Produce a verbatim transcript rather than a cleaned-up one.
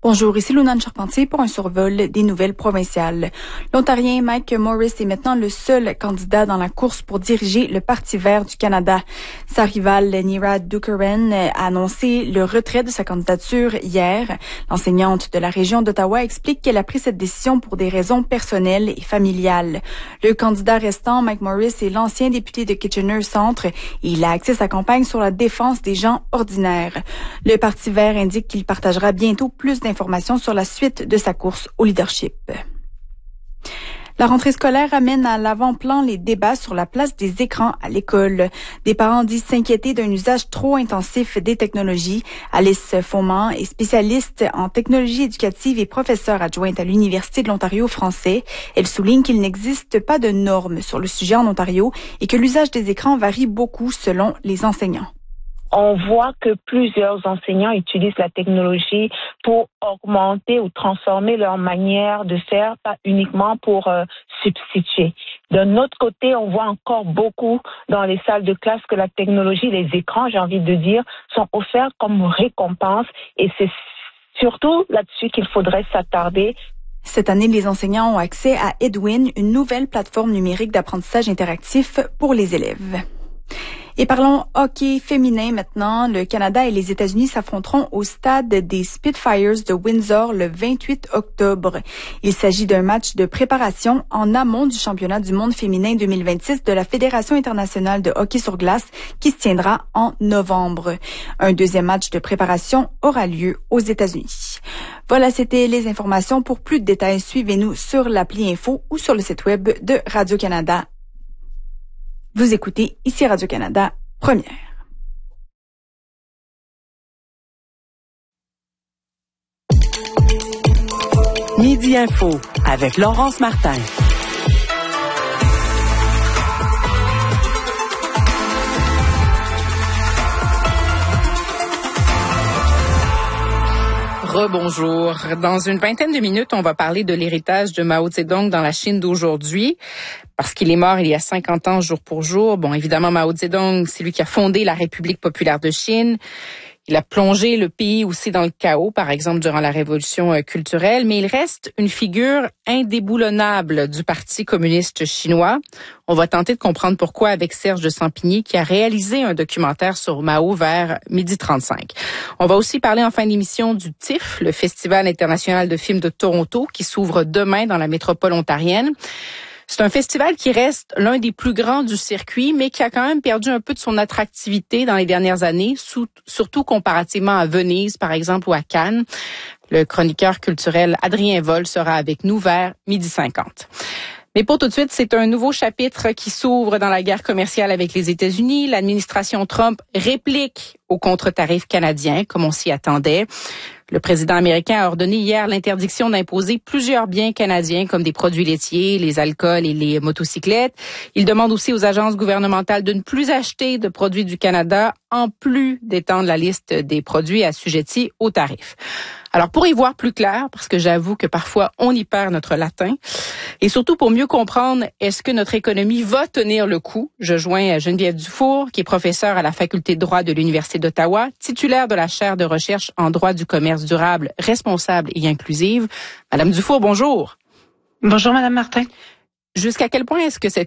Bonjour, ici Lunane Charpentier pour un survol des nouvelles provinciales. L'Ontarien Mike Morris est maintenant le seul candidat dans la course pour diriger le Parti vert du Canada. Sa rivale Nira Duckeren a annoncé le retrait de sa candidature hier. L'enseignante de la région d'Ottawa explique qu'elle a pris cette décision pour des raisons personnelles et familiales. Le candidat restant, Mike Morris, est l'ancien député de Kitchener-Centre et il a axé sa campagne sur la défense des gens ordinaires. Le Parti vert indique qu'il partagera bientôt plus d'informations Informations sur la suite de sa course au leadership. La rentrée scolaire amène à l'avant-plan les débats sur la place des écrans à l'école. Des parents disent s'inquiéter d'un usage trop intensif des technologies. Alice Faument est spécialiste en technologie éducative et professeure adjointe à l'Université de l'Ontario français. Elle souligne qu'il n'existe pas de normes sur le sujet en Ontario et que l'usage des écrans varie beaucoup selon les enseignants. On voit que plusieurs enseignants utilisent la technologie pour augmenter ou transformer leur manière de faire, pas uniquement pour euh, substituer. D'un autre côté, on voit encore beaucoup dans les salles de classe que la technologie, les écrans, j'ai envie de dire, sont offerts comme récompense et c'est surtout là-dessus qu'il faudrait s'attarder. Cette année, les enseignants ont accès à Edwin, une nouvelle plateforme numérique d'apprentissage interactif pour les élèves. Et parlons hockey féminin maintenant. Le Canada et les États-Unis s'affronteront au stade des Spitfires de Windsor le vingt-huit octobre. Il s'agit d'un match de préparation en amont du championnat du monde féminin deux mille vingt-six de la Fédération internationale de hockey sur glace qui se tiendra en novembre. Un deuxième match de préparation aura lieu aux États-Unis. Voilà, c'était les informations. Pour plus de détails, suivez-nous sur l'appli Info ou sur le site web de Radio-Canada. Vous écoutez ici Radio-Canada, première. Midi Info avec Laurence Martin. Rebonjour. Dans une vingtaine de minutes, on va parler de l'héritage de Mao Zedong dans la Chine d'aujourd'hui, parce qu'il est mort il y a cinquante ans jour pour jour. Bon, évidemment, Mao Zedong, c'est lui qui a fondé la République populaire de Chine. Il a plongé le pays aussi dans le chaos, par exemple, durant la révolution culturelle, mais il reste une figure indéboulonnable du Parti communiste chinois. On va tenter de comprendre pourquoi avec Serge de Sampigny, qui a réalisé un documentaire sur Mao vers midi trente-cinq. On va aussi parler en fin d'émission du T I F, le Festival international de films de Toronto, qui s'ouvre demain dans la métropole ontarienne. C'est un festival qui reste l'un des plus grands du circuit, mais qui a quand même perdu un peu de son attractivité dans les dernières années, surtout comparativement à Venise, par exemple, ou à Cannes. Le chroniqueur culturel Adrien Vol sera avec nous vers midi cinquante. Mais pour tout de suite, c'est un nouveau chapitre qui s'ouvre dans la guerre commerciale avec les États-Unis. L'administration Trump réplique aux contre-tarifs canadiens, comme on s'y attendait. Le président américain a ordonné hier l'interdiction d'imposer plusieurs biens canadiens comme des produits laitiers, les alcools et les motocyclettes. Il demande aussi aux agences gouvernementales de ne plus acheter de produits du Canada, en plus d'étendre la liste des produits assujettis aux tarifs. Alors, pour y voir plus clair, parce que j'avoue que parfois on y perd notre latin, et surtout pour mieux comprendre est-ce que notre économie va tenir le coup, je joins Geneviève Dufour, qui est professeure à la Faculté de droit de l'Université d'Ottawa, titulaire de la chaire de recherche en droit du commerce durable, responsable et inclusive. Madame Dufour, bonjour. Bonjour, Madame Martin. Jusqu'à quel point est-ce que cette